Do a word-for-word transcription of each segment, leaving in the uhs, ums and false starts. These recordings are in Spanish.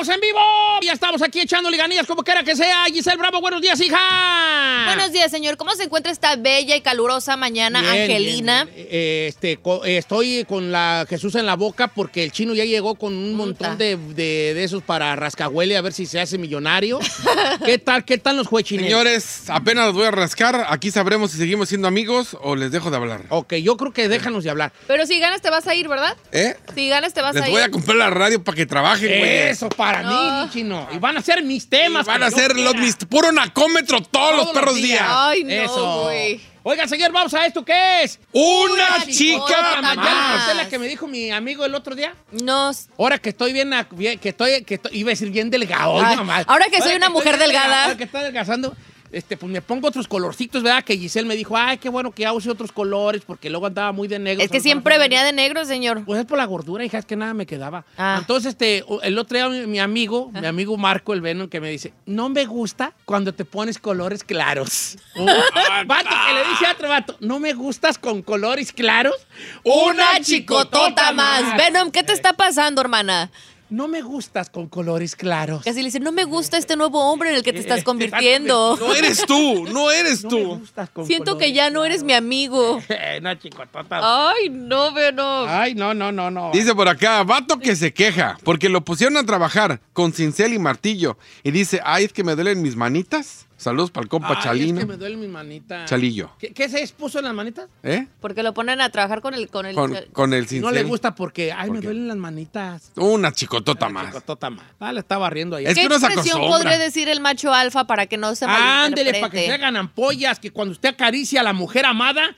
estamos en vivo. Ya estamos aquí echando liganillas como quiera que sea. Giselle Bravo, buenos días, hija. Buenos días, señor. ¿Cómo se encuentra esta bella y calurosa mañana, Bien, Angelina? bien, bien. Eh, este, co- eh, estoy con la Jesús en la boca porque el chino ya llegó con un montón de, de, de esos para rascahuele a ver si se hace millonario. ¿Qué tal? ¿Qué tal los juechines? Señores, apenas los voy a rascar. Aquí sabremos si seguimos siendo amigos o les dejo de hablar. Ok, yo creo que déjanos de hablar. Pero si ganas te vas a ir, ¿verdad? ¿Eh? Si ganas te vas Les a ir. voy a comprar la radio para que trabajen, güey. Eso, para No. mí, chino. Y van a ser mis temas. Y van a como yo ser los quiera. mis puro nacómetro todos, los perros días. Ay, no, Eso. güey. Oiga, señor, vamos a esto. ¿Qué es? Una Una chica chicota ¿Ya le más. conté la que me dijo mi amigo el otro día? No. Ahora que estoy bien, a- bien- que estoy, que estoy- iba a decir bien delgado. Ay, Oye, mamá. ahora que soy una estoy mujer bien delgada. delgado, Ahora que estoy adelgazando, este, pues me pongo otros colorcitos, ¿verdad? Que Giselle me dijo, ay, qué bueno que ya use otros colores, porque luego andaba muy de negro. Es que siempre venía de negro, señor. Pues es por la gordura, hija, es que nada me quedaba. Ah. Entonces, este, el otro día mi, mi amigo, mi amigo Marco, el Venom, que me dice, no me gusta cuando te pones colores claros. Un vato que le dice a otro vato, no me gustas con colores claros. Una chicotota más. Venom, ¿qué te está pasando, hermana? No me gustas con colores claros. Casi le dice, no me gusta este nuevo hombre en el que te estás Eh, convirtiendo. No eres tú, no eres No me tú. gustas con Siento que colores ya no eres mi amigo. claros. Una chicotota. Ay, no, Venom. Ay, no, no, no, no. Dice por acá, vato que se queja porque lo pusieron a trabajar con cincel y martillo. Y dice, ay, es que me duelen mis manitas. Saludos para el compa Ay, Chalino. es que me duele mi manita. Chalillo. ¿Qué, qué se puso en las manitas? ¿Eh? Porque lo ponen a trabajar con el... Con el Con, con el cincel. No le gusta porque, ay, ¿Por me qué? duelen las manitas. Una chicotota Una más. chicotota más. Ah, le estaba riendo ahí. Es ¿Qué que uno se expresión acostumbra. podría decir el macho alfa para que no se Ándele, para que se malinterprete? hagan ampollas, que cuando usted acaricia a la mujer amada,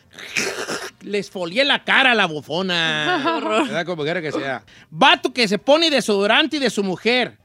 les folie la cara a la bufona. ¿Verdad? Como quiera que sea. Vato que se pone desodorante de su mujer.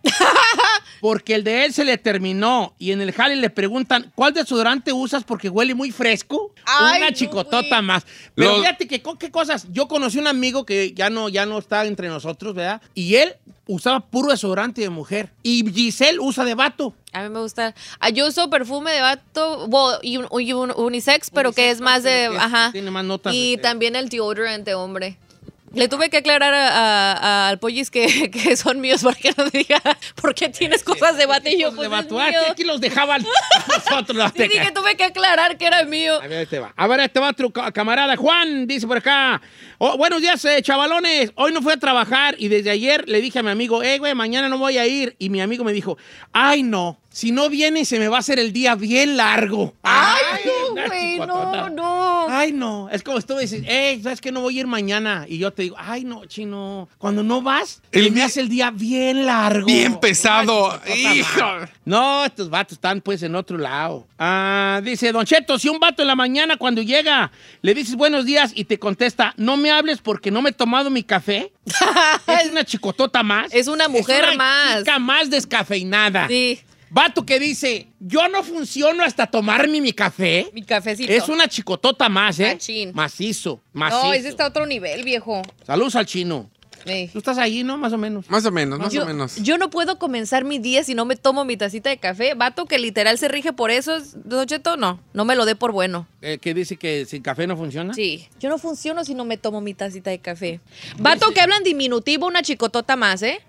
Porque el de él se le terminó. Y en el jale le preguntan, ¿cuál desodorante usas porque huele muy fresco? Ay, Una no, chicotota güey. más. Pero Los- fíjate que co- qué cosas. Yo conocí un amigo que ya no, ya no está entre nosotros, ¿verdad? Y él usaba puro desodorante de mujer. Y Giselle usa de vato. A mí me gusta. Ah, yo uso perfume de vato bueno, y un- y un- unisex, pero que Unisex, es más de. pero que es- Ajá. tiene más notas Y de- también el deodorant de hombre. Le tuve que aclarar a- a- a- al pollis que, que son míos para que no me diga por qué tienes cosas de vato y yo de pues vato. es Ah, mío. que aquí los dejaban nosotros. Los Sí, dije, tuve que aclarar que era mío. A ver, este va. A ver, este va otro ca- camarada. Juan dice por acá. Oh, buenos días, eh, chavalones. Hoy no fui a trabajar y desde ayer le dije a mi amigo, eh, güey, mañana no voy a ir. Y mi amigo me dijo, ay, no. Si no viene, se me va a hacer el día bien largo. Ay, no, una güey, chicotota. no, no. Ay, no. Es como si tú me dices, eh, ¿sabes que no voy a ir mañana? Y yo te digo, ay, no, chino. Cuando no vas, El se me día- hace el día bien largo. Bien pesado. Una chicotota Hijo. más. No, estos vatos están pues en otro lado. Ah, dice, Don Cheto, si un vato en la mañana cuando llega le dices buenos días y te contesta, no me hables porque no me he tomado mi café, es una chicotota más. Es una mujer una más. chica más descafeinada. Sí, Vato que dice, yo no funciono hasta tomarme mi café. mi cafecito. Es una chicotota más, ¿eh? Machín. Macizo, macizo. No, ese está a otro nivel, viejo. Saludos al chino. Sí. Tú estás ahí, ¿no? Más o menos. Más o menos, más Yo, o menos. yo no puedo comenzar mi día si no me tomo mi tacita de café. Vato que literal se rige por eso, Don Cheto, no. No me lo dé por bueno. Eh, que dice que sin café no funciona. Sí. Yo no funciono si no me tomo mi tacita de café. Vato que hablan diminutivo, una chicotota más, ¿eh?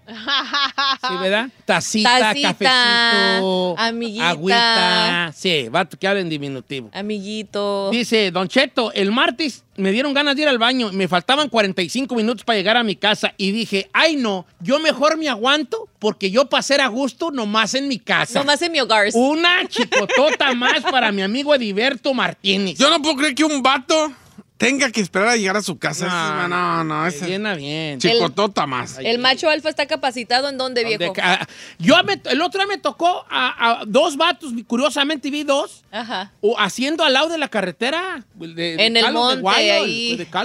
Sí, ¿verdad? Tacita, Tacita, cafecito, amiguita. agüita. Sí, vato que habla en diminutivo. Amiguito. Dice, Don Cheto, el martes me dieron ganas de ir al baño. Me faltaban cuarenta y cinco minutos para llegar a mi casa. Y dije, ay, no, yo mejor me aguanto porque yo pasé a gusto nomás en mi casa. Nomás en mi hogar. Una chicotota más para mi amigo Ediberto Martínez. Yo no puedo creer que un vato tenga que esperar a llegar a su casa. No, No, no, no. Me Ese llena bien. chicotota más. El macho alfa está capacitado en dónde, viejo. Donde ca- Yo me- el otro día me tocó a, a dos vatos, curiosamente vi dos, Ajá. o haciendo al lado de la carretera. de- de En el Carlos de monte, Guayo, ahí. de Carlos